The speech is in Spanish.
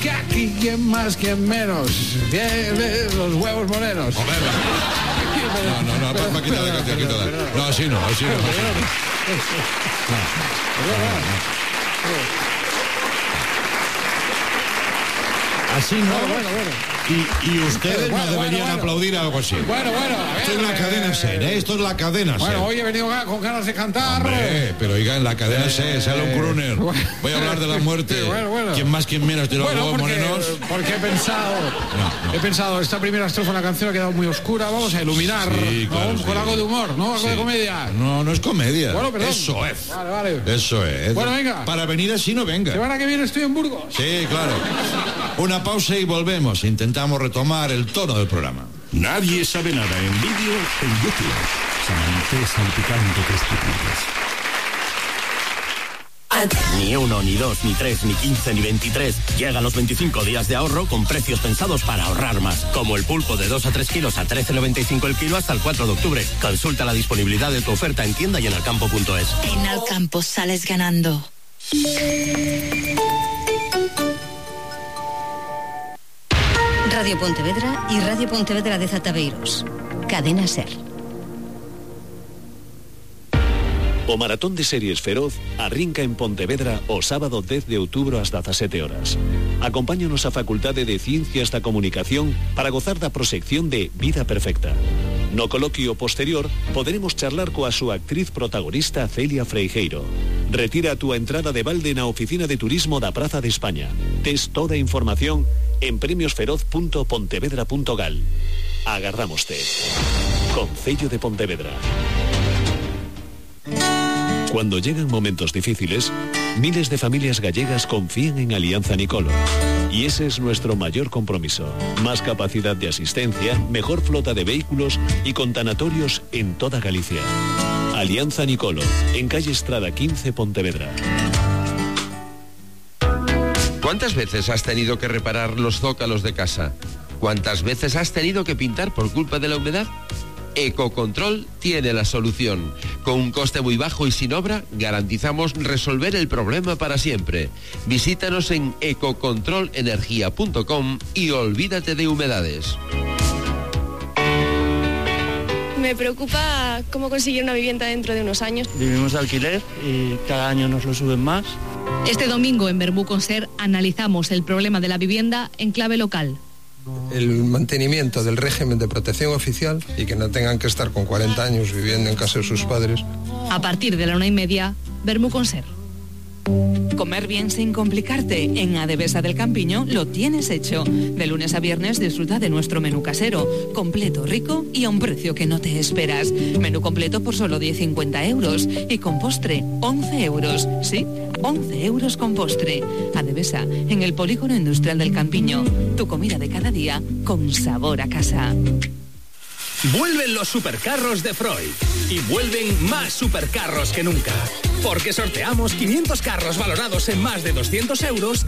que aquí, quien más, quien menos, tiene los huevos morenos. Hombre, no, quítala. No, así no. Así no. Bueno. Y ustedes no deberían aplaudir algo así. Bueno, Esto es la cadena SER, ¿eh? Esto es la cadena SER. Bueno, hoy he venido con ganas de cantar. Hombre, pero oiga, en la cadena SER sale un crooner. Voy a hablar de la muerte. Bueno. ¿Quién más, quién menos de los huevos morenos? Porque he pensado, esta primera estrofa de la canción ha quedado muy oscura, vamos a iluminar, sí, claro, ¿no? Con algo de humor, ¿no? Algo de comedia. No es comedia. Bueno, perdón. Eso es. Vale. Eso es. Bueno, venga. Para venir así no venga. Semana que viene estoy en Burgos. Sí, claro. Una pausa y volvemos. Intentamos retomar el tono del programa. Nadie sabe nada en vídeo en YouTube. Santé salpicante que estupidez. Ni 1, ni 2, ni 3, ni 15, ni 23. Llegan los 25 días de ahorro con precios pensados para ahorrar más. Como el pulpo de 2 a 3 kilos a 13,95 el kilo hasta el 4 de octubre. Consulta la disponibilidad de tu oferta en tienda y en alcampo.es. En Alcampo sales ganando. Radio Pontevedra y Radio Pontevedra de Zataveiros. Cadena SER. O Maratón de Series Feroz arrinca en Pontevedra o sábado 10 de outubro ás 17 horas. Acompáñanos a Facultade de Ciencias da Comunicación para gozar da proxección de Vida Perfecta. No coloquio posterior poderemos charlar coa súa actriz protagonista Celia Freijeiro. Retira a túa entrada de balde na oficina de turismo da Praza de España. Tes toda a información en premiosferoz.pontevedra.gal. Agardámoste. Concello de Pontevedra. Cuando llegan momentos difíciles, miles de familias gallegas confían en Alianza Nicolo. Y ese es nuestro mayor compromiso. Más capacidad de asistencia, mejor flota de vehículos y con tanatorios en toda Galicia. Alianza Nicolo, en calle Estrada 15, Pontevedra. ¿Cuántas veces has tenido que reparar los zócalos de casa? ¿Cuántas veces has tenido que pintar por culpa de la humedad? Ecocontrol tiene la solución. Con un coste muy bajo y sin obra, garantizamos resolver el problema para siempre. Visítanos en ecocontrolenergia.com y olvídate de humedades. Me preocupa cómo conseguir una vivienda dentro de unos años. Vivimos de alquiler y cada año nos lo suben más. Este domingo en Verbú con SER analizamos el problema de la vivienda en clave local. El mantenimiento del régimen de protección oficial y que no tengan que estar con 40 años viviendo en casa de sus padres. A partir de la 1:30, Verbú con SER. Comer bien sin complicarte. En Adevesa del Campiño lo tienes hecho. De lunes a viernes disfruta de nuestro menú casero. Completo, rico y a un precio que no te esperas. Menú completo por solo 10,50 euros. Y con postre, 11 euros. Sí, 11 euros con postre. Adevesa, en el Polígono Industrial del Campiño. Tu comida de cada día con sabor a casa. Vuelven los supercarros de Freud y vuelven más supercarros que nunca, porque sorteamos 500 carros valorados en más de 200 euros